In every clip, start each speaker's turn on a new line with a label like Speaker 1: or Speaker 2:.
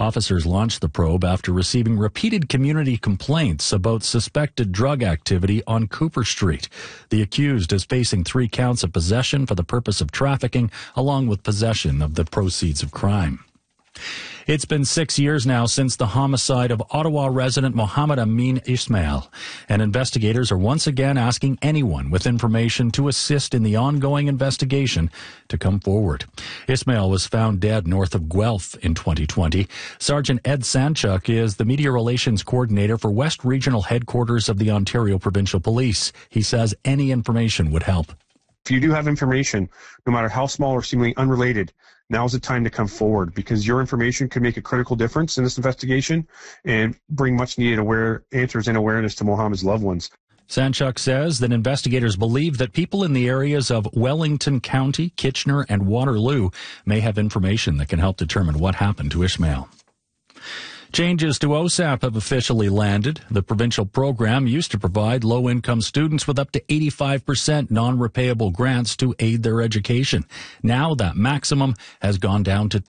Speaker 1: Officers launched the probe after receiving repeated community complaints about suspected drug activity on Cooper Street. The accused is facing 3 counts of possession for the purpose of trafficking, along with possession of the proceeds of crime. It's been 6 years now since the homicide of Ottawa resident Mohammed Amin Ismail, and investigators are once again asking anyone with information to assist in the ongoing investigation to come forward. Ismail was found dead north of Guelph in 2020. Sergeant Ed Sanchuk is the media relations coordinator for West Regional Headquarters of the Ontario Provincial Police. He says any information would help.
Speaker 2: If you do have information, no matter how small or seemingly unrelated, now's the time to come forward, because your information could make a critical difference in this investigation and bring much needed answers and awareness to Mohammed's loved ones.
Speaker 1: Sanchuk says that investigators believe that people in the areas of Wellington County, Kitchener, and Waterloo may have information that can help determine what happened to Ismail. Changes to OSAP have officially landed. The provincial program used to provide low-income students with up to 85% non-repayable grants to aid their education. Now that maximum has gone down to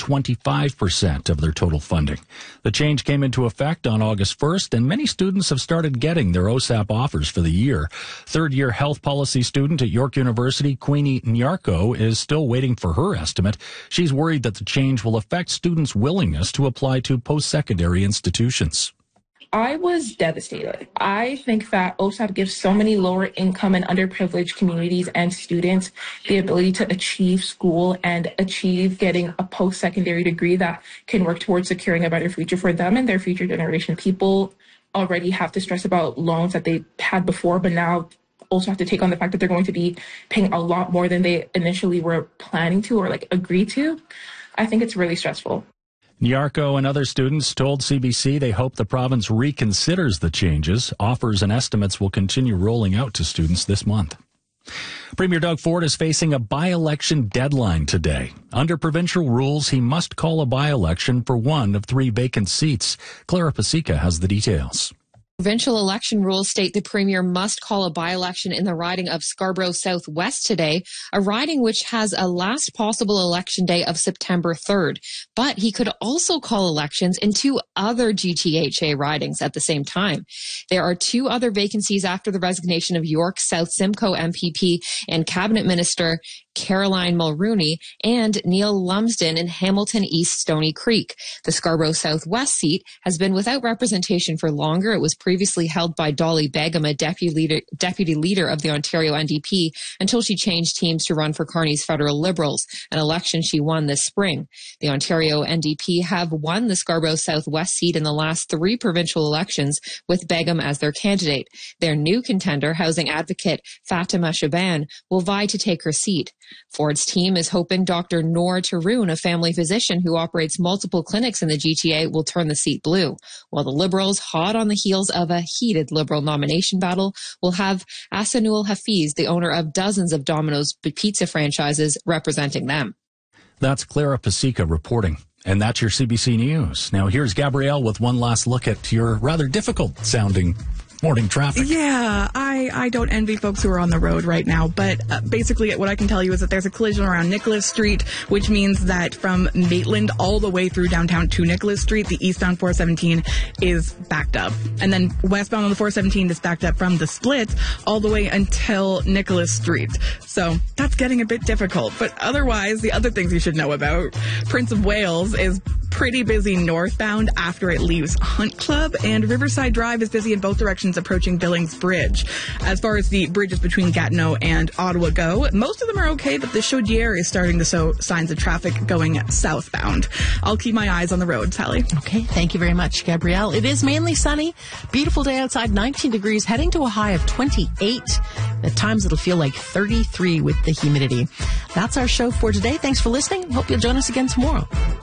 Speaker 1: 25% of their total funding. The change came into effect on August 1st, and many students have started getting their OSAP offers for the year. Third-year health policy student at York University, Queenie Nyarko, is still waiting for her estimate. She's worried that the change will affect students' willingness to apply to post-secondary institutions.
Speaker 3: I was devastated. I think that OSAP gives so many lower income and underprivileged communities and students the ability to achieve school and achieve getting a post-secondary degree that can work towards securing a better future for them and their future generation. People already have to stress about loans that they had before, but now also have to take on the fact that they're going to be paying a lot more than they initially were planning to or agreed to. I think it's really stressful.
Speaker 1: Nyarko and other students told CBC they hope the province reconsiders the changes. Offers and estimates will continue rolling out to students this month. Premier Doug Ford is facing a by-election deadline today. Under provincial rules, he must call a by-election for one of 3 vacant seats. Clara Pasica has the details.
Speaker 4: Provincial election rules state the Premier must call a by-election in the riding of Scarborough Southwest today, a riding which has a last possible election day of September 3rd. But he could also call elections in 2 other GTHA ridings at the same time. There are 2 other vacancies after the resignation of York South Simcoe MPP and Cabinet Minister Caroline Mulrooney and Neil Lumsden in Hamilton East Stony Creek. The Scarborough Southwest seat has been without representation for longer. It was previously held by Dolly Begum, a deputy leader of the Ontario NDP, until she changed teams to run for Carney's Federal Liberals, an election she won this spring. The Ontario NDP have won the Scarborough Southwest seat in the last 3 provincial elections, with Begum as their candidate. Their new contender, housing advocate Fatima Shaban, will vie to take her seat. Ford's team is hoping Dr. Noor Taroun, a family physician who operates multiple clinics in the GTA, will turn the seat blue, while the Liberals, hot on the heels of a heated Liberal nomination battle, will have Asanul Hafiz, the owner of dozens of Domino's pizza franchises, representing them.
Speaker 1: That's Clara Pasica reporting. And that's your CBC News. Now here's Gabrielle with one last look at your rather difficult-sounding morning traffic.
Speaker 5: Yeah, I don't envy folks who are on the road right now, but basically what I can tell you is that there's a collision around Nicholas Street, which means that from Maitland all the way through downtown to Nicholas Street, the eastbound 417 is backed up. And then westbound on the 417 is backed up from the splits all the way until Nicholas Street. So that's getting a bit difficult. But otherwise, the other things you should know about, Prince of Wales is pretty busy northbound after it leaves Hunt Club, and Riverside Drive is busy in both directions approaching Billings Bridge. As far as the bridges between Gatineau and Ottawa go, most of them are okay, but the Chaudière is starting to show signs of traffic going southbound. I'll keep my eyes on the road, Sally.
Speaker 6: Okay, thank you very much, Gabrielle. It is mainly sunny. Beautiful day outside, 19 degrees, heading to a high of 28. At times it'll feel like 33 with the humidity. That's our show for today. Thanks for listening. Hope you'll join us again tomorrow.